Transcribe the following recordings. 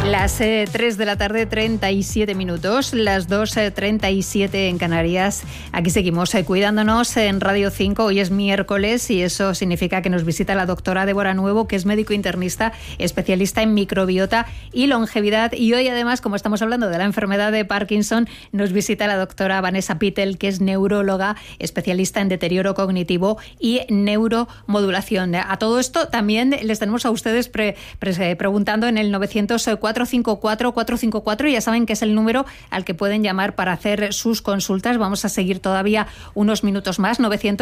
Las 3 de la tarde, 37 minutos, las 2:37 en Canarias. Aquí seguimos cuidándonos en Radio 5. Hoy es miércoles y eso significa que nos visita la doctora Débora Nuevo, que es médico internista, especialista en microbiota y longevidad. Y hoy, además, como estamos hablando de la enfermedad de Parkinson, nos visita la doctora Vanessa Pittel, que es neuróloga, especialista en deterioro cognitivo y neuromodulación. A todo esto también les tenemos a ustedes preguntando en el 900-454-454, y ya saben que es el número al que pueden llamar para hacer sus consultas. Vamos a seguir todavía unos minutos más,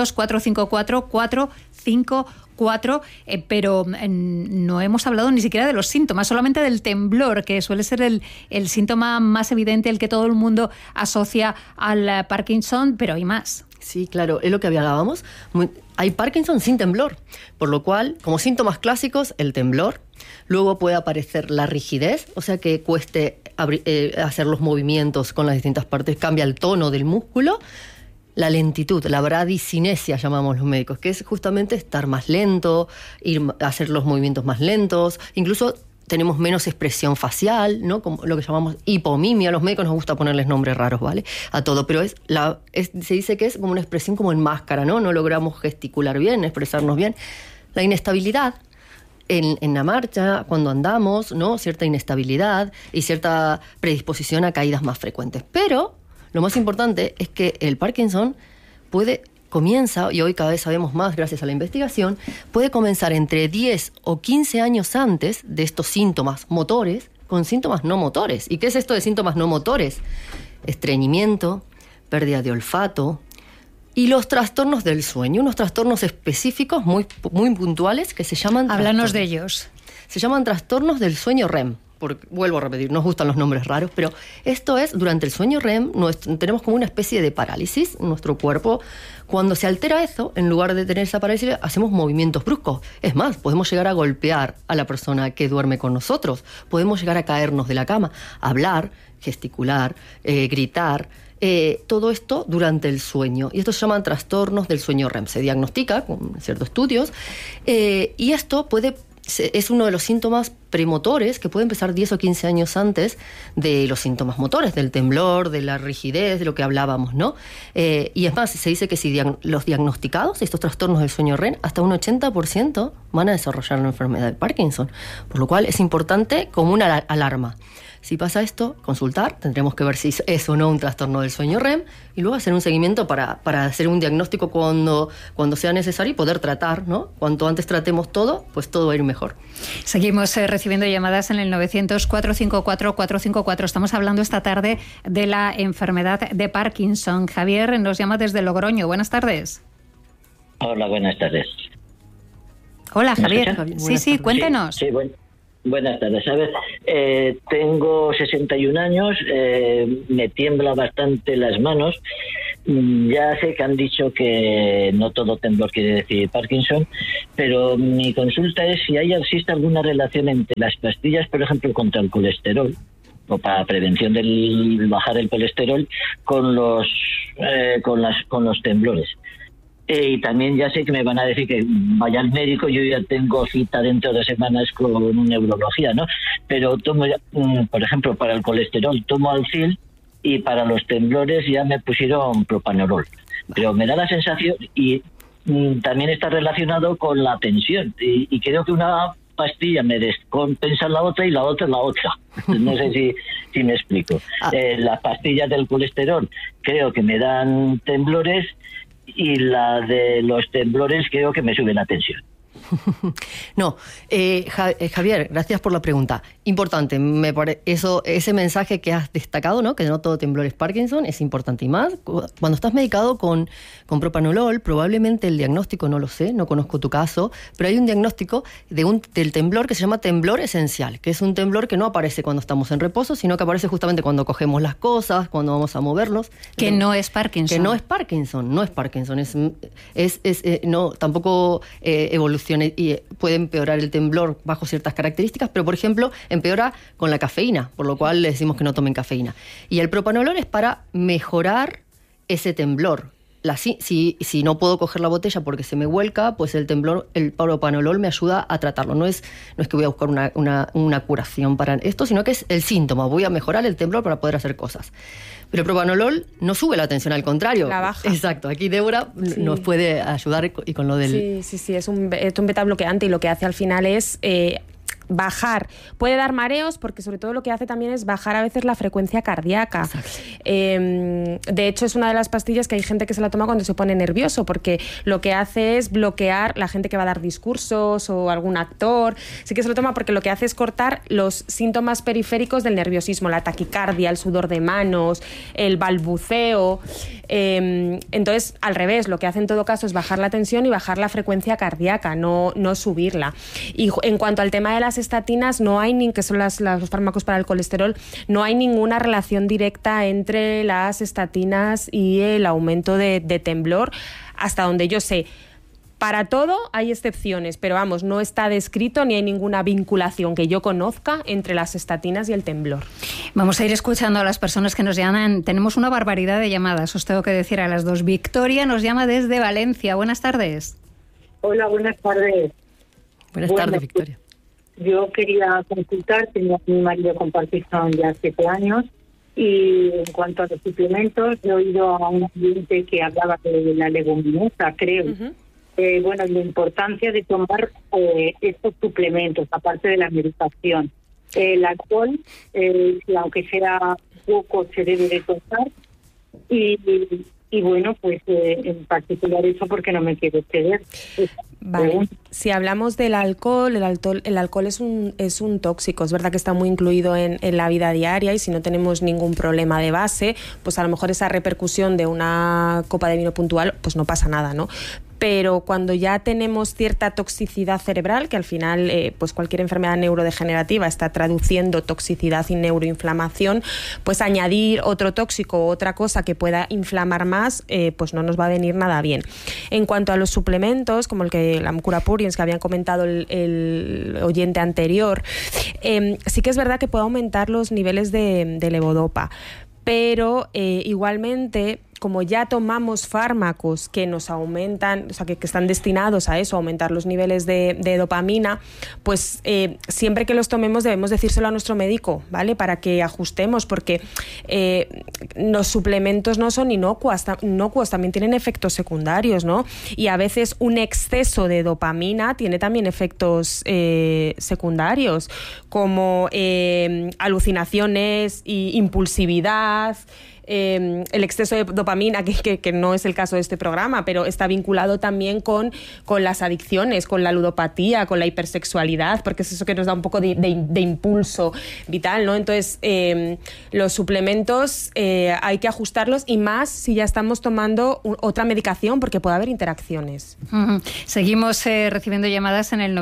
900-454-454, pero no hemos hablado ni siquiera de los síntomas, solamente del temblor, que suele ser el síntoma más evidente, el que todo el mundo asocia al Parkinson, pero hay más. Sí, claro, es lo que hablábamos. Hay Parkinson sin temblor, por lo cual, como síntomas clásicos, el temblor. Luego puede aparecer la rigidez, o sea que cueste hacer los movimientos con las distintas partes, cambia el tono del músculo. La lentitud, la bradicinesia llamamos los médicos, que es justamente estar más lento, hacer los movimientos más lentos, incluso tenemos menos expresión facial, ¿no? Como lo que llamamos hipomimia. A los médicos nos gusta ponerles nombres raros, ¿vale? A todo, pero se dice que es como una expresión como en máscara, ¿no? No logramos gesticular bien, expresarnos bien. La inestabilidad en la marcha, cuando andamos, ¿no? Cierta inestabilidad y cierta predisposición a caídas más frecuentes. Pero lo más importante es que el Parkinson comienza, y hoy cada vez sabemos más gracias a la investigación, puede comenzar entre 10 o 15 años antes de estos síntomas motores con síntomas no motores. ¿Y qué es esto de síntomas no motores? Estreñimiento, pérdida de olfato y los trastornos del sueño, unos trastornos específicos muy, muy puntuales que se llaman... Háblanos de ellos. Se llaman trastornos del sueño REM. Porque, vuelvo a repetir, nos gustan los nombres raros, pero esto es, durante el sueño REM, tenemos como una especie de parálisis en nuestro cuerpo. Cuando se altera eso, en lugar de tener esa parálisis, hacemos movimientos bruscos. Es más, podemos llegar a golpear a la persona que duerme con nosotros. Podemos llegar a caernos de la cama, hablar, gesticular, gritar. Todo esto durante el sueño. Y esto se llaman trastornos del sueño REM. Se diagnostica con ciertos estudios. Y esto es uno de los síntomas premotores que puede empezar 10 o 15 años antes de los síntomas motores, del temblor, de la rigidez, de lo que hablábamos, ¿no? Y es más, se dice que si los diagnosticados, estos trastornos del sueño REM, hasta un 80% van a desarrollar la enfermedad de Parkinson. Por lo cual es importante como una alarma. Si pasa esto, consultar, tendremos que ver si es o no un trastorno del sueño REM y luego hacer un seguimiento para hacer un diagnóstico cuando sea necesario y poder tratar, ¿no? Cuanto antes tratemos todo, pues todo va a ir mejor. Seguimos recibiendo llamadas en el 900-454-454. Estamos hablando esta tarde de la enfermedad de Parkinson. Javier nos llama desde Logroño. Buenas tardes. Hola, buenas tardes. Hola, Javier. Sí, cuéntenos. Sí, buenas tardes. A ver, tengo 61 años, me tiembla bastante las manos. Ya sé que han dicho que no todo temblor quiere decir Parkinson, pero mi consulta es si existe alguna relación entre las pastillas, por ejemplo, contra el colesterol, o para prevención del bajar el colesterol, con los temblores. Y también ya sé que me van a decir que vaya al médico, yo ya tengo cita dentro de semanas con neurología, ¿no? Pero tomo, por ejemplo, para el colesterol tomo Alfil y para los temblores ya me pusieron propanolol. Pero me da la sensación, y también está relacionado con la tensión, y creo que una pastilla me descompensa la otra y la otra la otra. No sé si me explico. Las pastillas del colesterol creo que me dan temblores, y la de los temblores creo que me sube la tensión. No, Javier, gracias por la pregunta. Importante, ese mensaje que has destacado, ¿no? Que no todo temblor es Parkinson, es importante. Y más, cuando estás medicado con propanolol, probablemente el diagnóstico, no lo sé, no conozco tu caso, pero hay un diagnóstico del temblor que se llama temblor esencial, que es un temblor que no aparece cuando estamos en reposo, sino que aparece justamente cuando cogemos las cosas, cuando vamos a movernos. Que no es Parkinson. Que no es Parkinson, no, tampoco evoluciona y puede empeorar el temblor bajo ciertas características, pero por ejemplo empeora con la cafeína, por lo cual le decimos que no tomen cafeína. Y el propanolol es para mejorar ese temblor, si no puedo coger la botella porque se me vuelca, pues el propanolol me ayuda a tratarlo. No es que voy a buscar una curación para esto, sino que es el síntoma. Voy a mejorar el temblor para poder hacer cosas. Pero el propanolol no sube la tensión, al contrario. La baja. Exacto. Aquí Débora nos puede ayudar y con lo del... Sí. Es un beta bloqueante y lo que hace al final es... bajar, puede dar mareos porque sobre todo lo que hace también es bajar a veces la frecuencia cardíaca. De hecho es una de las pastillas que hay gente que se la toma cuando se pone nervioso, porque lo que hace es bloquear la gente que va a dar discursos o algún actor, sí que se lo toma porque lo que hace es cortar los síntomas periféricos del nerviosismo, la taquicardia, el sudor de manos, el balbuceo. Entonces al revés, lo que hace en todo caso es bajar la tensión y bajar la frecuencia cardíaca, no subirla. Y en cuanto al tema de las estatinas, no hay que son los fármacos para el colesterol, no hay ninguna relación directa entre las estatinas y el aumento de temblor, hasta donde yo sé. Para todo hay excepciones, pero vamos, no está descrito ni hay ninguna vinculación que yo conozca entre las estatinas y el temblor. Vamos a ir escuchando a las personas que nos llaman. Tenemos una barbaridad de llamadas, os tengo que decir a las dos. Victoria nos llama desde Valencia. Buenas tardes. Hola, buenas tardes. Buenas tardes, Victoria. Yo quería consultar, tengo a mi marido con Parkinson ya 7 años, y en cuanto a los suplementos, he oído a un cliente que hablaba de la leguminosa, creo. La importancia de tomar estos suplementos, aparte de la medicación. El alcohol, aunque sea poco, se debe de tomar. Y bueno, pues en particular eso porque no me quiero exceder. Vale. Si hablamos del alcohol, el alcohol es un tóxico. Es verdad que está muy incluido en la vida diaria y si no tenemos ningún problema de base, pues a lo mejor esa repercusión de una copa de vino puntual, pues no pasa nada, ¿no? Pero cuando ya tenemos cierta toxicidad cerebral, que al final pues cualquier enfermedad neurodegenerativa está traduciendo toxicidad y neuroinflamación, pues añadir otro tóxico o otra cosa que pueda inflamar más, pues no nos va a venir nada bien. En cuanto a los suplementos, como la Mucura Puriens que habían comentado el oyente anterior, sí que es verdad que puede aumentar los niveles de levodopa, pero igualmente, como ya tomamos fármacos que nos aumentan, o sea, que están destinados a eso, a aumentar los niveles de dopamina, pues siempre que los tomemos debemos decírselo a nuestro médico, ¿vale? Para que ajustemos, porque los suplementos no son inocuos, también tienen efectos secundarios, ¿no? Y a veces un exceso de dopamina tiene también efectos secundarios, como alucinaciones e impulsividad. El exceso de dopamina, que no es el caso de este programa, pero está vinculado también con las adicciones, con la ludopatía, con la hipersexualidad, porque es eso que nos da un poco de impulso vital, ¿no? Entonces, los suplementos hay que ajustarlos, y más si ya estamos tomando otra medicación, porque puede haber interacciones. Seguimos recibiendo llamadas en el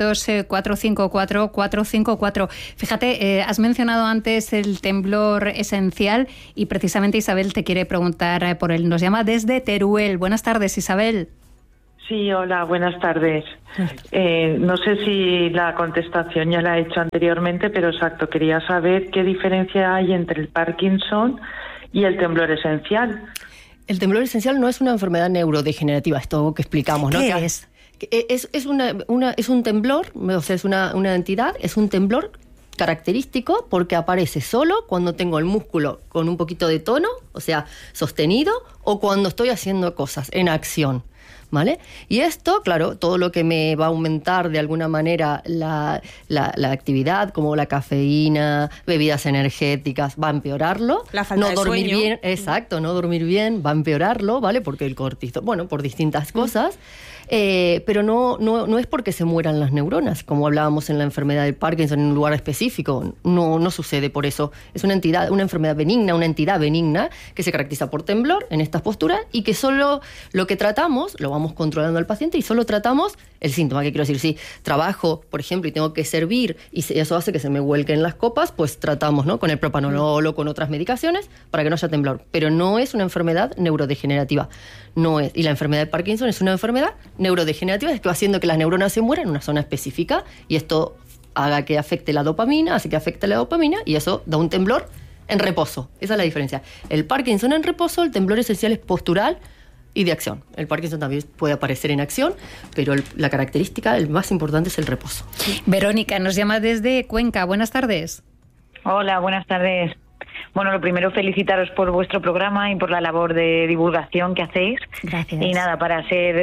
900-454-454. Fíjate, has mencionado antes el temblor esencial y precisamente Isabel te quiere preguntar por él. Nos llama desde Teruel. Buenas tardes, Isabel. Sí, hola, buenas tardes. No sé si la contestación ya la he hecho anteriormente, pero exacto, quería saber qué diferencia hay entre el Parkinson y el temblor esencial. El temblor esencial no es una enfermedad neurodegenerativa, esto que explicamos, ¿no? ¿Qué es? Es un temblor, o sea, es una entidad, es un temblor característico porque aparece solo cuando tengo el músculo con un poquito de tono, o sea, sostenido, o cuando estoy haciendo cosas en acción, ¿vale? Y esto, claro, todo lo que me va a aumentar de alguna manera la actividad, como la cafeína, bebidas energéticas, va a empeorarlo. La falta de dormir sueño. Bien, exacto, no dormir bien va a empeorarlo, ¿vale? Porque el cortisol, bueno, por distintas cosas. Pero no es porque se mueran las neuronas, como hablábamos en la enfermedad de Parkinson en un lugar específico. No sucede por eso. Es una enfermedad benigna, una entidad benigna que se caracteriza por temblor en estas posturas y que solo lo que tratamos, lo vamos controlando al paciente y solo tratamos el síntoma. ¿Qué quiero decir? Si trabajo, por ejemplo, y tengo que servir y eso hace que se me vuelquen las copas, pues tratamos, ¿no? Con el propanolol o con otras medicaciones para que no haya temblor. Pero no es una enfermedad neurodegenerativa. No es. Y la enfermedad de Parkinson es una enfermedad neurodegenerativa, es que va haciendo que las neuronas se mueran en una zona específica y esto haga que afecte la dopamina, hace que afecte la dopamina y eso da un temblor en reposo. Esa es la diferencia. El Parkinson en reposo, el temblor esencial es postural y de acción. El Parkinson también puede aparecer en acción, pero la característica, el más importante, es el reposo. Verónica nos llama desde Cuenca. Buenas tardes. Hola, buenas tardes. Bueno, lo primero, felicitaros por vuestro programa y por la labor de divulgación que hacéis. Gracias. Y nada, para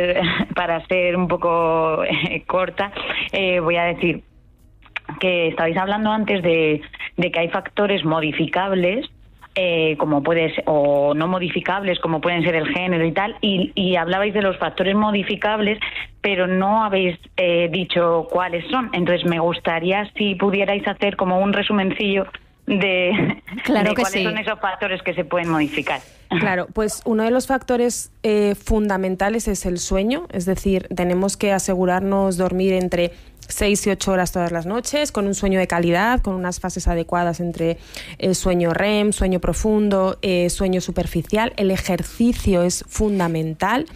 ser un poco corta, voy a decir que estabais hablando antes de que hay factores modificables, como puede ser, o no modificables, como pueden ser el género y tal, y hablabais de los factores modificables, pero no habéis dicho cuáles son. Entonces me gustaría si pudierais hacer como un resumencillo de cuáles son esos factores que se pueden modificar. Claro, pues uno de los factores fundamentales es el sueño, es decir, tenemos que asegurarnos dormir entre 6 y 8 horas todas las noches, con un sueño de calidad, con unas fases adecuadas entre sueño REM, sueño profundo, sueño superficial. El ejercicio es fundamental.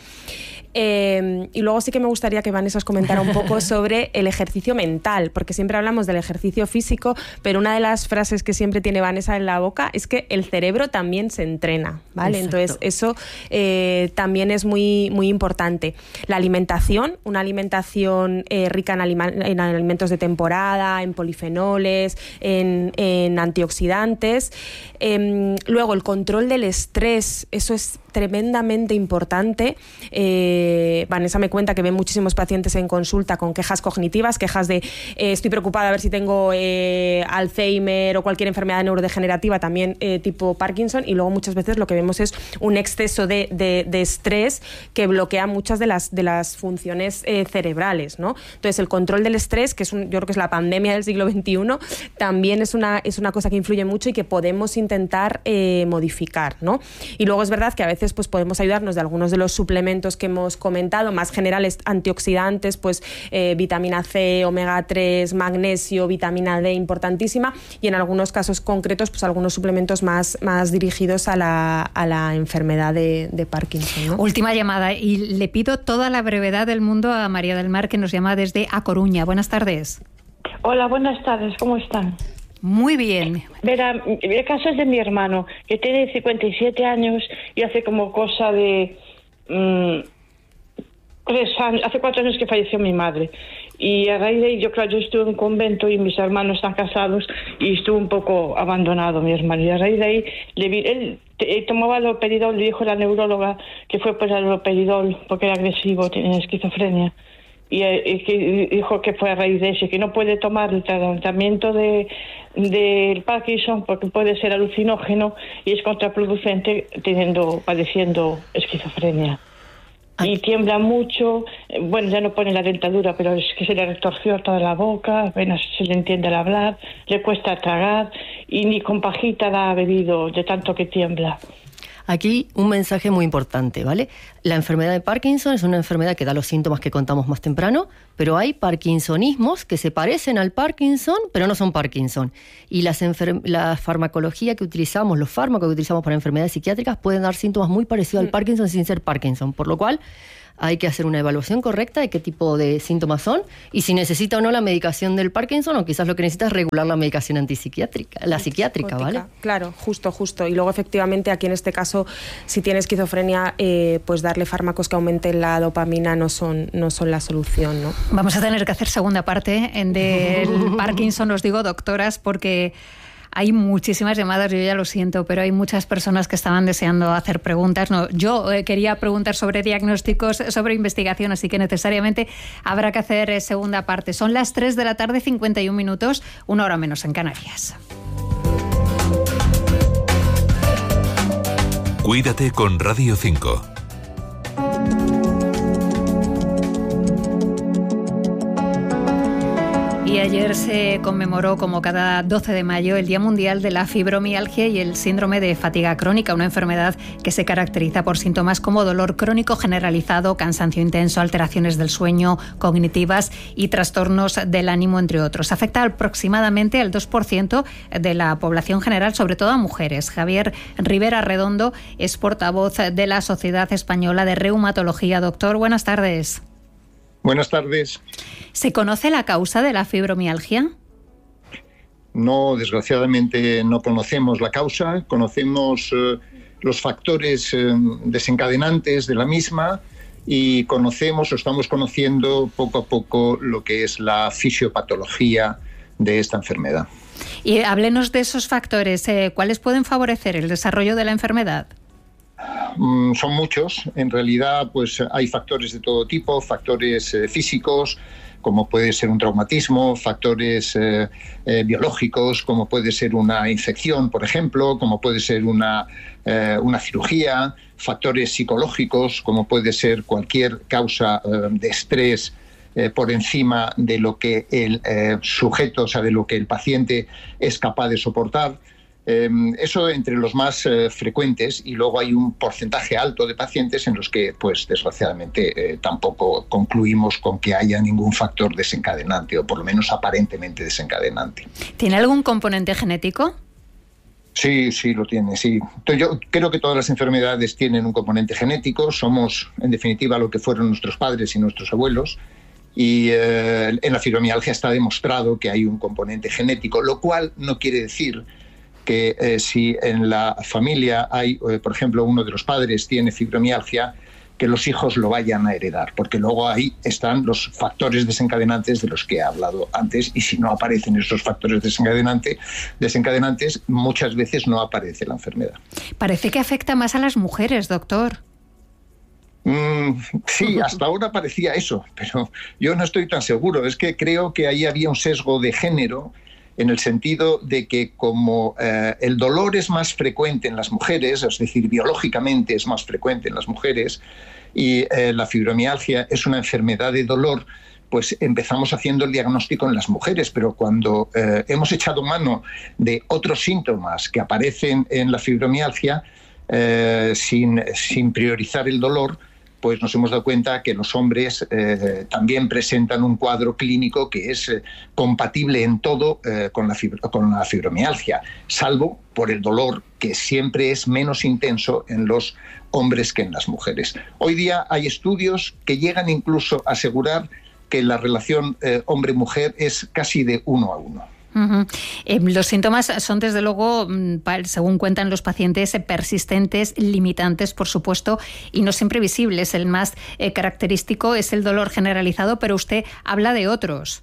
Y luego sí que me gustaría que Vanessa os comentara un poco sobre el ejercicio mental, porque siempre hablamos del ejercicio físico, pero una de las frases que siempre tiene Vanessa en la boca es que el cerebro también se entrena, ¿vale? Exacto. Entonces eso también es muy, muy importante. La alimentación, una alimentación rica en alimentos de temporada, en polifenoles, en antioxidantes. Luego el control del estrés, eso es tremendamente importante. Vanessa me cuenta que ve muchísimos pacientes en consulta con quejas cognitivas, quejas de estoy preocupada a ver si tengo Alzheimer o cualquier enfermedad neurodegenerativa, también tipo Parkinson, y luego muchas veces lo que vemos es un exceso de estrés que bloquea muchas de las funciones cerebrales, ¿no? Entonces el control del estrés, que yo creo que es la pandemia del siglo XXI, también es una cosa que influye mucho y que podemos intentar modificar, ¿no? Y luego es verdad que a veces pues podemos ayudarnos de algunos de los suplementos que hemos comentado, más generales, antioxidantes, pues vitamina C, omega 3, magnesio, vitamina D, importantísima, y en algunos casos concretos, pues algunos suplementos más dirigidos a la enfermedad de Parkinson, ¿no? Última llamada, y le pido toda la brevedad del mundo a María del Mar, que nos llama desde A Coruña. Buenas tardes. Hola, buenas tardes, ¿cómo están? Muy bien. Verá, el caso es de mi hermano, que tiene 57 años y hace como cosa de 3 años, hace 4 años que falleció mi madre. Y a raíz de ahí, yo estuve en un convento y mis hermanos están casados y estuvo un poco abandonado mi hermano. Y a raíz de ahí, él tomaba haloperidol, le dijo la neuróloga que fue por el haloperidol porque era agresivo, tenía esquizofrenia. Y que dijo que fue a raíz de eso, que no puede tomar el tratamiento del Parkinson porque puede ser alucinógeno y es contraproducente padeciendo esquizofrenia. Y tiembla mucho, bueno, ya no pone la dentadura, pero es que se le retorció toda la boca, apenas se le entiende al hablar, le cuesta tragar y ni con pajita la ha bebido de tanto que tiembla. Aquí un mensaje muy importante, ¿vale? La enfermedad de Parkinson es una enfermedad que da los síntomas que contamos más temprano, pero hay parkinsonismos que se parecen al Parkinson, pero no son Parkinson. Y la farmacología que utilizamos, los fármacos que utilizamos para enfermedades psiquiátricas pueden dar síntomas muy parecidos al Parkinson sin ser Parkinson, por lo cual hay que hacer una evaluación correcta de qué tipo de síntomas son y si necesita o no la medicación del Parkinson, o quizás lo que necesita es regular la medicación antipsiquiátrica, la psiquiátrica, ¿vale? Claro, justo. Y luego, efectivamente, aquí en este caso, si tiene esquizofrenia, pues darle fármacos que aumenten la dopamina no son la solución, ¿no? Vamos a tener que hacer segunda parte del Parkinson, os digo, doctoras, porque hay muchísimas llamadas, yo ya lo siento, pero hay muchas personas que estaban deseando hacer preguntas. No, yo quería preguntar sobre diagnósticos, sobre investigación, así que necesariamente habrá que hacer segunda parte. Son las 3 de la tarde, 51 minutos, 1 hora menos en Canarias. Cuídate con Radio 5. Y ayer se conmemoró, como cada 12 de mayo, el Día Mundial de la Fibromialgia y el síndrome de fatiga crónica, una enfermedad que se caracteriza por síntomas como dolor crónico generalizado, cansancio intenso, alteraciones del sueño, cognitivas y trastornos del ánimo, entre otros. Afecta aproximadamente al 2% de la población general, sobre todo a mujeres. Javier Rivera Redondo es portavoz de la Sociedad Española de Reumatología. Doctor, buenas tardes. Buenas tardes. ¿Se conoce la causa de la fibromialgia? No, desgraciadamente no conocemos la causa. Conocemos los factores desencadenantes de la misma y conocemos o estamos conociendo poco a poco lo que es la fisiopatología de esta enfermedad. Y háblenos de esos factores. ¿Cuáles pueden favorecer el desarrollo de la enfermedad? Son muchos. En realidad, pues hay factores de todo tipo, factores físicos, como puede ser un traumatismo, factores biológicos, como puede ser una infección, por ejemplo, como puede ser una cirugía, factores psicológicos, como puede ser cualquier causa de estrés por encima de lo que el sujeto, o sea, de lo que el paciente es capaz de soportar. Eso entre los más frecuentes, y luego hay un porcentaje alto de pacientes en los que, pues desgraciadamente, tampoco concluimos con que haya ningún factor desencadenante, o por lo menos aparentemente desencadenante. ¿Tiene algún componente genético? Sí, lo tiene, sí. Entonces, yo creo que todas las enfermedades tienen un componente genético. Somos, en definitiva, lo que fueron nuestros padres y nuestros abuelos. Y en la fibromialgia está demostrado que hay un componente genético, lo cual no quiere decir que si en la familia hay, por ejemplo, uno de los padres tiene fibromialgia, que los hijos lo vayan a heredar, porque luego ahí están los factores desencadenantes de los que he hablado antes, y si no aparecen esos factores desencadenantes, muchas veces no aparece la enfermedad. Parece que afecta más a las mujeres, doctor. Sí, hasta ahora parecía eso, pero yo no estoy tan seguro. Es que creo que ahí había un sesgo de género, en el sentido de que como el dolor es más frecuente en las mujeres, es decir, biológicamente es más frecuente en las mujeres, y la fibromialgia es una enfermedad de dolor, pues empezamos haciendo el diagnóstico en las mujeres, pero cuando hemos echado mano de otros síntomas que aparecen en la fibromialgia, sin priorizar el dolor, pues nos hemos dado cuenta que los hombres también presentan un cuadro clínico que es compatible en todo con la fibromialgia, salvo por el dolor, que siempre es menos intenso en los hombres que en las mujeres. Hoy día hay estudios que llegan incluso a asegurar que la relación hombre-mujer es casi de 1 a 1. Los síntomas son, desde luego, según cuentan los pacientes, persistentes, limitantes, por supuesto, y no siempre visibles. El más característico es el dolor generalizado, pero usted habla de otros.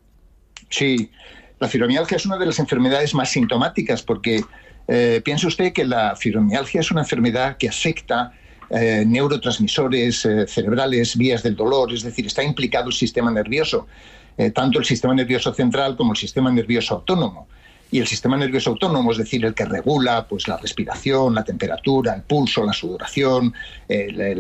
Sí, la fibromialgia es una de las enfermedades más sintomáticas, porque piense usted que la fibromialgia es una enfermedad que afecta neurotransmisores cerebrales, vías del dolor, es decir, está implicado el sistema nervioso. Tanto el sistema nervioso central como el sistema nervioso autónomo. Y el sistema nervioso autónomo, es decir, el que regula pues la respiración, la temperatura, el pulso, la sudoración, el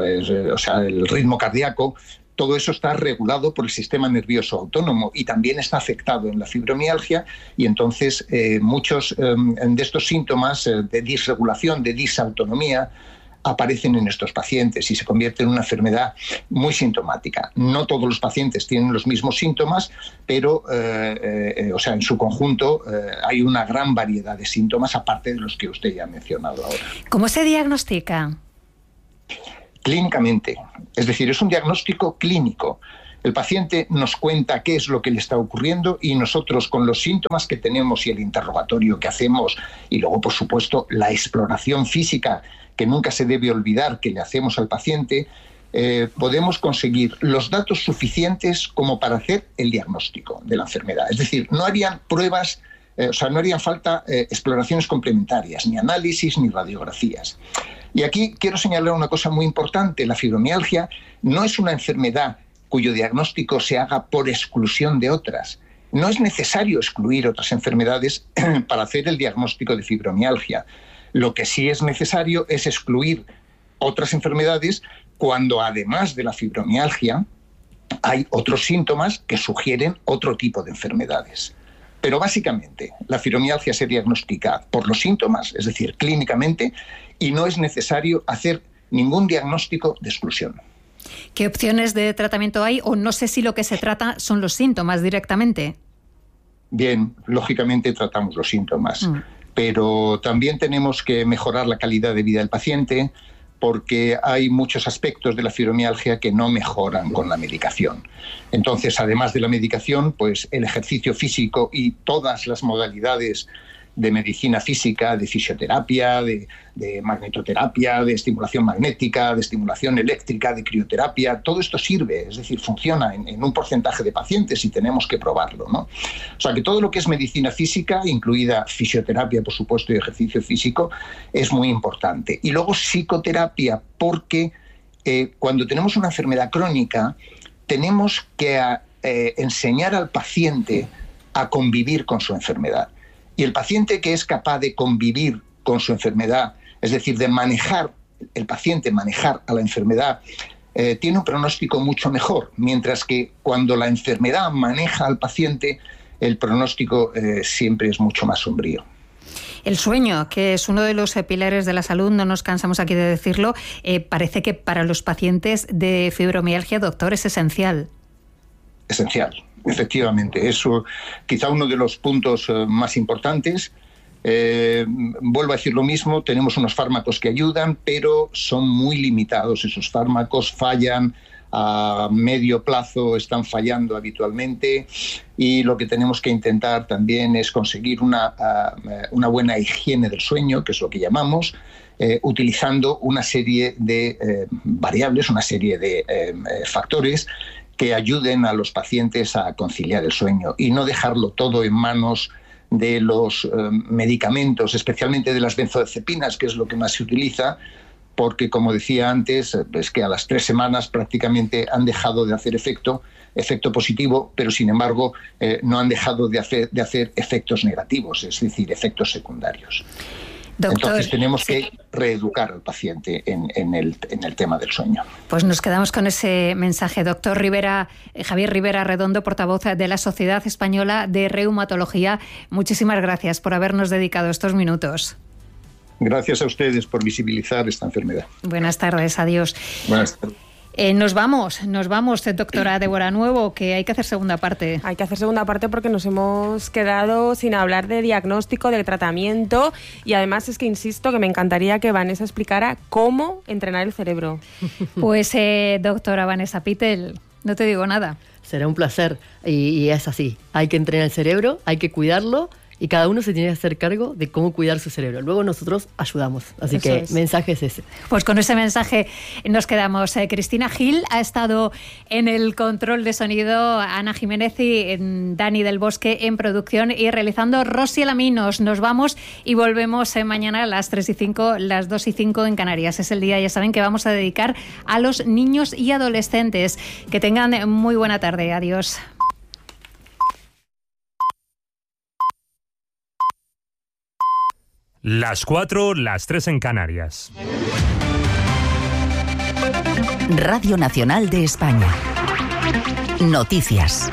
ritmo cardíaco, todo eso está regulado por el sistema nervioso autónomo y también está afectado en la fibromialgia, y entonces muchos de estos síntomas de disregulación, de disautonomía, aparecen en estos pacientes y se convierte en una enfermedad muy sintomática. No todos los pacientes tienen los mismos síntomas, pero en su conjunto hay una gran variedad de síntomas, aparte de los que usted ya ha mencionado ahora. ¿Cómo se diagnostica? Clínicamente, es decir, es un diagnóstico clínico. El paciente nos cuenta qué es lo que le está ocurriendo y nosotros, con los síntomas que tenemos y el interrogatorio que hacemos, y luego, por supuesto, la exploración física, que nunca se debe olvidar que le hacemos al paciente, podemos conseguir los datos suficientes como para hacer el diagnóstico de la enfermedad. Es decir, no harían pruebas, no harían falta exploraciones complementarias, ni análisis, ni radiografías. Y aquí quiero señalar una cosa muy importante. La fibromialgia no es una enfermedad cuyo diagnóstico se haga por exclusión de otras. No es necesario excluir otras enfermedades para hacer el diagnóstico de fibromialgia. Lo que sí es necesario es excluir otras enfermedades cuando, además de la fibromialgia, hay otros síntomas que sugieren otro tipo de enfermedades. Pero básicamente la fibromialgia se diagnostica por los síntomas, es decir, clínicamente, y no es necesario hacer ningún diagnóstico de exclusión. ¿Qué opciones de tratamiento hay? O no sé si lo que se trata son los síntomas directamente. Bien, lógicamente tratamos los síntomas, pero también tenemos que mejorar la calidad de vida del paciente, porque hay muchos aspectos de la fibromialgia que no mejoran con la medicación. Entonces, además de la medicación, pues el ejercicio físico y todas las modalidades de medicina física, de fisioterapia, de magnetoterapia, de estimulación magnética, de estimulación eléctrica, de crioterapia. Todo esto sirve, es decir, funciona en un porcentaje de pacientes y tenemos que probarlo, ¿no? O sea que todo lo que es medicina física, incluida fisioterapia, por supuesto, y ejercicio físico, es muy importante. Y luego psicoterapia, porque cuando tenemos una enfermedad crónica, tenemos que enseñar al paciente a convivir con su enfermedad. Y el paciente que es capaz de convivir con su enfermedad, es decir, de manejar a la enfermedad, tiene un pronóstico mucho mejor, mientras que cuando la enfermedad maneja al paciente, el pronóstico siempre es mucho más sombrío. El sueño, que es uno de los pilares de la salud, no nos cansamos aquí de decirlo, parece que para los pacientes de fibromialgia, doctor, es esencial. Esencial, efectivamente. Eso quizá uno de los puntos más importantes. Vuelvo a decir lo mismo, tenemos unos fármacos que ayudan, pero son muy limitados. Esos fármacos fallan a medio plazo, están fallando habitualmente, y lo que tenemos que intentar también es conseguir una buena higiene del sueño, que es lo que llamamos, utilizando una serie de variables, una serie de factores que ayuden a los pacientes a conciliar el sueño y no dejarlo todo en manos de los medicamentos, especialmente de las benzodiazepinas, que es lo que más se utiliza, porque, como decía antes, es que a las 3 semanas prácticamente han dejado de hacer efecto positivo, pero sin embargo no han dejado de hacer efectos negativos, es decir, efectos secundarios. Doctor, entonces tenemos que reeducar al paciente en el tema del sueño. Pues nos quedamos con ese mensaje. Doctor Javier Rivera Redondo, portavoz de la Sociedad Española de Reumatología, muchísimas gracias por habernos dedicado estos minutos. Gracias a ustedes por visibilizar esta enfermedad. Buenas tardes, adiós. Buenas tardes. Nos vamos, doctora Débora Nuevo, que hay que hacer segunda parte. Hay que hacer segunda parte porque nos hemos quedado sin hablar de diagnóstico, de tratamiento, y además es que insisto que me encantaría que Vanessa explicara cómo entrenar el cerebro. Pues doctora Vanessa Pittel, no te digo nada. Será un placer, y es así, hay que entrenar el cerebro, hay que cuidarlo, y cada uno se tiene que hacer cargo de cómo cuidar su cerebro. Luego nosotros ayudamos. Así eso que mensaje es ese. Pues con ese mensaje nos quedamos. Cristina Gil ha estado en el control de sonido, Ana Jiménez y Dani del Bosque en producción, y realizando Rosy Alaminos. Nos vamos y volvemos mañana a las 3:05, las 2:05 en Canarias. Es el día, ya saben, que vamos a dedicar a los niños y adolescentes. Que tengan muy buena tarde. Adiós. Las 4, las 3 en Canarias. Radio Nacional de España. Noticias.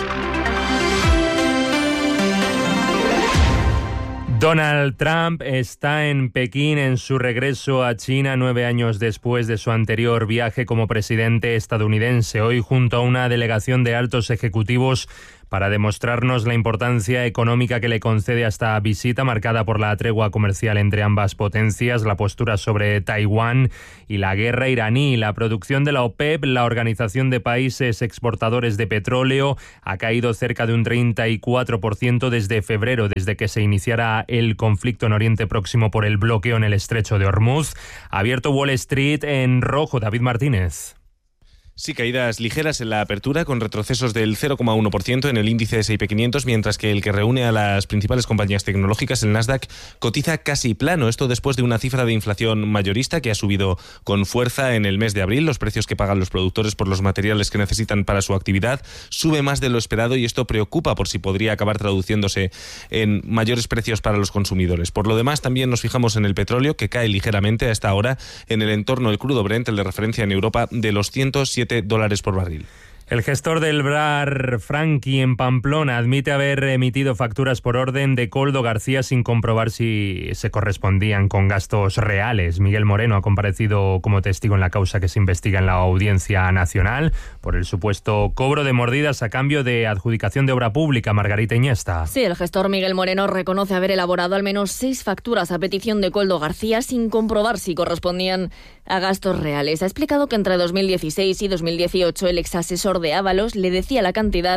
Donald Trump está en Pekín en su regreso a China 9 años después de su anterior viaje como presidente estadounidense. Hoy, junto a una delegación de altos ejecutivos, para demostrarnos la importancia económica que le concede a esta visita, marcada por la tregua comercial entre ambas potencias, la postura sobre Taiwán y la guerra iraní. La producción de la OPEP, la Organización de Países Exportadores de Petróleo, ha caído cerca de un 34% desde febrero, desde que se iniciara el conflicto en Oriente Próximo por el bloqueo en el estrecho de Hormuz. Ha abierto Wall Street en rojo. David Martínez. Sí, caídas ligeras en la apertura, con retrocesos del 0,1% en el índice S&P 500, mientras que el que reúne a las principales compañías tecnológicas, el Nasdaq, cotiza casi plano. Esto después de una cifra de inflación mayorista que ha subido con fuerza en el mes de abril. Los precios que pagan los productores por los materiales que necesitan para su actividad sube más de lo esperado, y esto preocupa por si podría acabar traduciéndose en mayores precios para los consumidores. Por lo demás, también nos fijamos en el petróleo, que cae ligeramente a esta hora en el entorno del crudo Brent, el de referencia en Europa, de los $107 por barril. El gestor del Bar Franqui en Pamplona admite haber emitido facturas por orden de Koldo García sin comprobar si se correspondían con gastos reales. Miguel Moreno ha comparecido como testigo en la causa que se investiga en la Audiencia Nacional por el supuesto cobro de mordidas a cambio de adjudicación de obra pública. Margarita Iniesta. Sí, el gestor Miguel Moreno reconoce haber elaborado al menos 6 facturas a petición de Koldo García sin comprobar si correspondían a gastos reales. Ha explicado que entre 2016 y 2018 el exasesor de Ábalos le decía la cantidad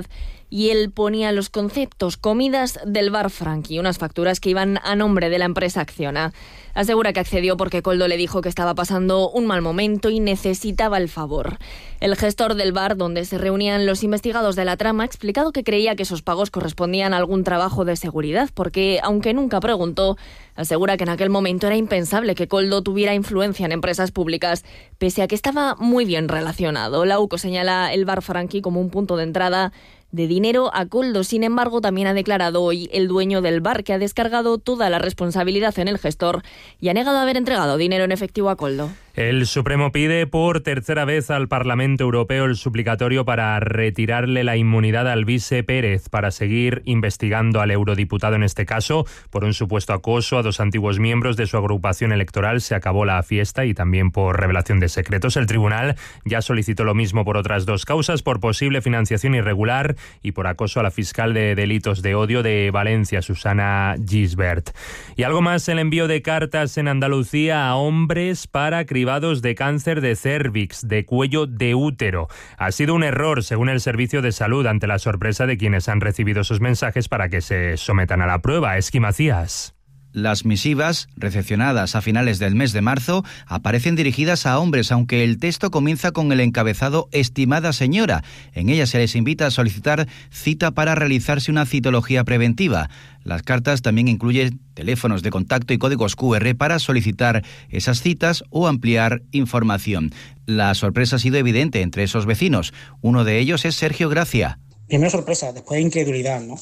y él ponía los conceptos: comidas del bar Frankie, unas facturas que iban a nombre de la empresa Acciona. Asegura que accedió porque Koldo le dijo que estaba pasando un mal momento y necesitaba el favor. El gestor del bar donde se reunían los investigados de la trama ha explicado que creía que esos pagos correspondían a algún trabajo de seguridad, porque, aunque nunca preguntó, asegura que en aquel momento era impensable que Koldo tuviera influencia en empresas públicas, pese a que estaba muy bien relacionado. La UCO señala el bar Frankie como un punto de entrada de dinero a Koldo. Sin embargo, también ha declarado hoy el dueño del bar que ha descargado toda la responsabilidad en el gestor y ha negado haber entregado dinero en efectivo a Koldo. El Supremo pide por tercera vez al Parlamento Europeo el suplicatorio para retirarle la inmunidad a Alvise Pérez para seguir investigando al eurodiputado en este caso por un supuesto acoso a 2 antiguos miembros de su agrupación electoral. Se acabó la fiesta y también por revelación de secretos. El tribunal ya solicitó lo mismo por otras 2 causas, por posible financiación irregular y por acoso a la fiscal de delitos de odio de Valencia, Susana Gisbert. Y algo más: el envío de cartas en Andalucía a hombres para cribados de cáncer de cérvix, de cuello de útero. Ha sido un error, según el Servicio de Salud, ante la sorpresa de quienes han recibido esos mensajes para que se sometan a la prueba. Esqui Macías. Las misivas, recepcionadas a finales del mes de marzo, aparecen dirigidas a hombres, aunque el texto comienza con el encabezado «Estimada señora». En ella se les invita a solicitar cita para realizarse una citología preventiva. Las cartas también incluyen teléfonos de contacto y códigos QR para solicitar esas citas o ampliar información. La sorpresa ha sido evidente entre esos vecinos. Uno de ellos es Sergio Gracia. Primero sorpresa, después incredulidad, ¿no?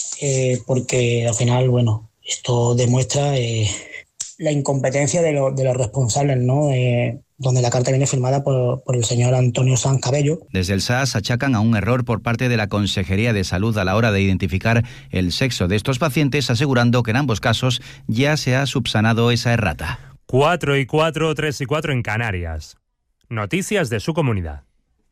Porque al final, bueno, esto demuestra la incompetencia de los responsables, ¿no? Donde la carta viene firmada por el señor Antonio Sanz Cabello. Desde el SAS achacan a un error por parte de la Consejería de Salud a la hora de identificar el sexo de estos pacientes, asegurando que en ambos casos ya se ha subsanado esa errata. 4 y 4, 3 y 4 en Canarias. Noticias de su comunidad.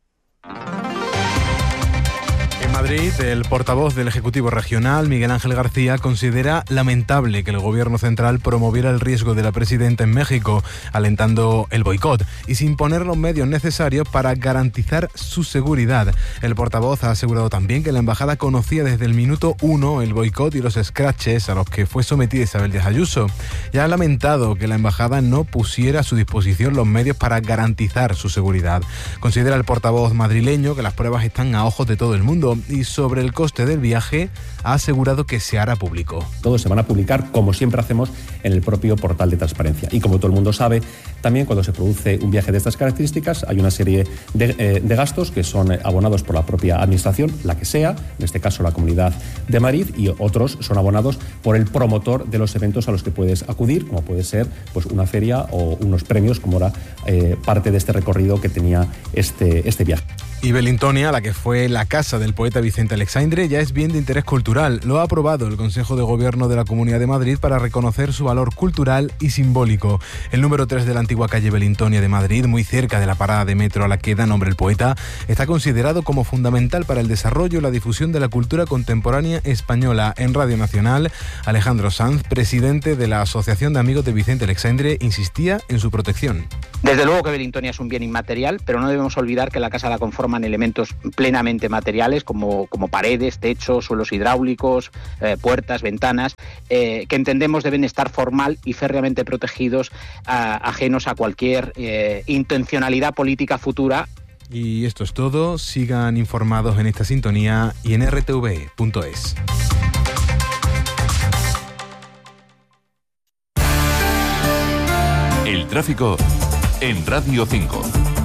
En Madrid, el portavoz del Ejecutivo Regional, Miguel Ángel García, considera lamentable que el Gobierno central promoviera el riesgo de la presidenta en México, alentando el boicot y sin poner los medios necesarios para garantizar su seguridad. El portavoz ha asegurado también que la embajada conocía desde el minuto 1 el boicot y los escraches a los que fue sometida Isabel Díaz Ayuso. Y ha lamentado que la embajada no pusiera a su disposición los medios para garantizar su seguridad. Considera el portavoz madrileño que las pruebas están a ojos de todo el mundo. Y sobre el coste del viaje ha asegurado que se hará público. Todos se van a publicar, como siempre hacemos, en el propio portal de transparencia. Y como todo el mundo sabe, también cuando se produce un viaje de estas características hay una serie de gastos que son abonados por la propia administración, la que sea, en este caso la Comunidad de Madrid, y otros son abonados por el promotor de los eventos a los que puedes acudir, como puede ser pues una feria o unos premios, como era parte de este recorrido que tenía este viaje. Y Belintonia, la que fue la casa del poeta Vicente Aleixandre, ya es bien de interés cultural. Lo ha aprobado el Consejo de Gobierno de la Comunidad de Madrid para reconocer su valor cultural y simbólico. El número 3 de la antigua calle Belintonia de Madrid, muy cerca de la parada de metro a la que da nombre el poeta, está considerado como fundamental para el desarrollo y la difusión de la cultura contemporánea española. En Radio Nacional, Alejandro Sanz, presidente de la Asociación de Amigos de Vicente Aleixandre, insistía en su protección. Desde luego que Belintonia es un bien inmaterial, pero no debemos olvidar que la casa la conforman elementos plenamente materiales como paredes, techos, suelos hidráulicos, puertas, ventanas, que entendemos deben estar formal y férreamente protegidos, ajenos a cualquier intencionalidad política futura. Y esto es todo. Sigan informados en esta sintonía y en rtv.es. El tráfico en Radio 5.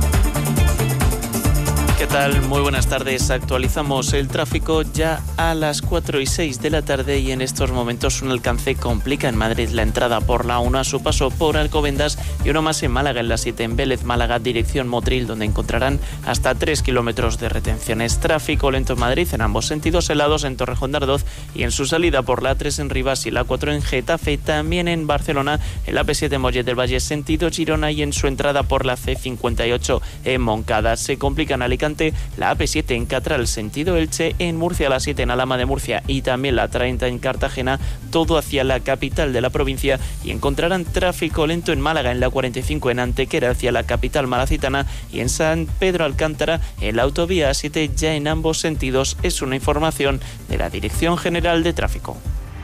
¿Qué tal? Muy buenas tardes. Actualizamos el tráfico ya a las 4 y 6 de la tarde y en estos momentos un alcance complica en Madrid la entrada por la 1 a su paso por Alcobendas y uno más en Málaga en la 7 en Vélez, Málaga, dirección Motril, donde encontrarán hasta 3 kilómetros de retenciones. Tráfico lento en Madrid en ambos sentidos, helados en Torrejón de Ardoz y en su salida por la 3 en Rivas y la 4 en Getafe, también en Barcelona, en la P7 en Mollet del Valle, sentido Girona y en su entrada por la C58 en Moncada. Se complican Alicante Alicante, la AP7 en Catral sentido Elche, en Murcia la 7 en Alhama de Murcia y también la 30 en Cartagena, todo hacia la capital de la provincia, y encontrarán tráfico lento en Málaga en la 45 en Antequera hacia la capital malacitana y en San Pedro Alcántara en la autovía A7 ya en ambos sentidos. Es una información de la Dirección General de Tráfico.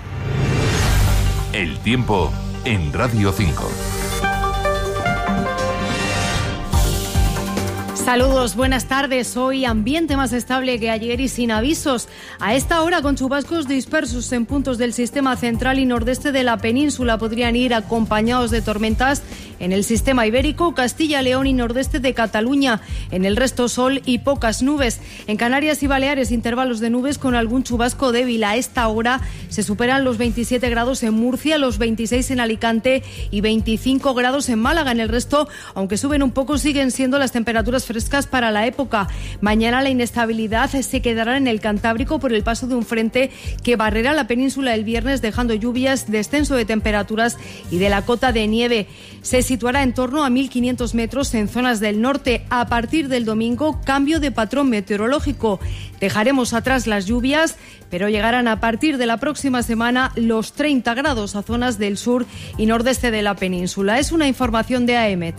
El tiempo en Radio 5. Saludos, buenas tardes. Hoy ambiente más estable que ayer y sin avisos. A esta hora con chubascos dispersos en puntos del sistema central y nordeste de la península. Podrían ir acompañados de tormentas en el sistema ibérico, Castilla, León y nordeste de Cataluña. En el resto sol y pocas nubes. En Canarias y Baleares intervalos de nubes con algún chubasco débil. A esta hora se superan los 27 grados en Murcia, los 26 en Alicante y 25 grados en Málaga. En el resto, aunque suben un poco, siguen siendo las temperaturas frescas para la época. Mañana la inestabilidad se quedará en el Cantábrico por el paso de un frente que barrerá la península el viernes, dejando lluvias, descenso de temperaturas y de la cota de nieve. Se situará en torno a 1.500 metros en zonas del norte. A partir del domingo, cambio de patrón meteorológico. Dejaremos atrás las lluvias, pero llegarán a partir de la próxima semana los 30 grados a zonas del sur y nordeste de la península. Es una información de AEMET.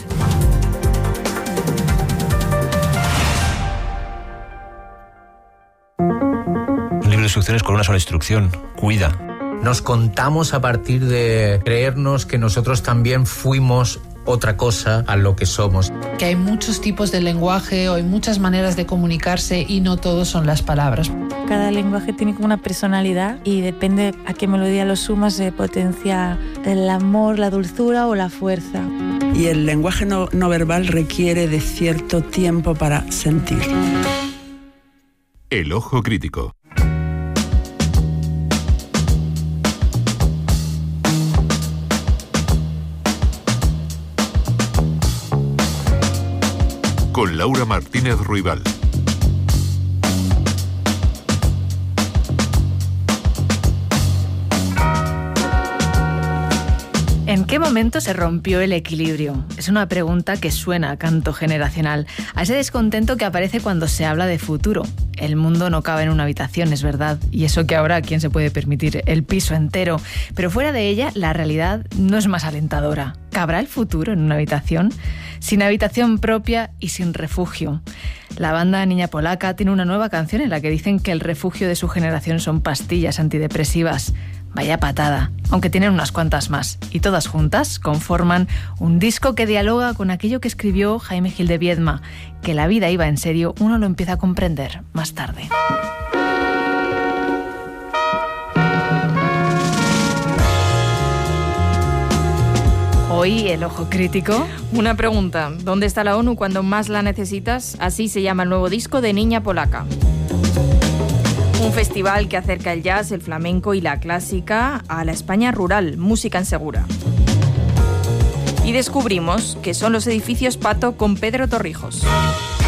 De instrucciones con una sola instrucción: cuida. Nos contamos a partir de creernos que nosotros también fuimos otra cosa a lo que somos. Que hay muchos tipos de lenguaje o hay muchas maneras de comunicarse y no todos son las palabras. Cada lenguaje tiene como una personalidad y depende a qué melodía lo sumas se potencia el amor, la dulzura o la fuerza. Y el lenguaje no verbal requiere de cierto tiempo para sentir. El ojo crítico. Con Laura Martínez Ruibal. ¿En qué momento se rompió el equilibrio? Es una pregunta que suena a canto generacional, a ese descontento que aparece cuando se habla de futuro. El mundo no cabe en una habitación, es verdad, y eso que ahora quién se puede permitir el piso entero, pero fuera de ella la realidad no es más alentadora. ¿Cabrá el futuro en una habitación? Sin habitación propia y sin refugio. La banda Niña Polaca tiene una nueva canción en la que dicen que el refugio de su generación son pastillas antidepresivas. Vaya patada, aunque tienen unas cuantas más, y todas juntas conforman un disco que dialoga con aquello que escribió Jaime Gil de Biedma, que la vida iba en serio, uno lo empieza a comprender más tarde. Hoy el ojo crítico. Una pregunta, ¿dónde está la ONU cuando más la necesitas? Así se llama el nuevo disco de Niña Polaca. Un festival que acerca el jazz, el flamenco y la clásica a la España rural, música en Segura. Y descubrimos que son los edificios Pato con Pedro Torrijos.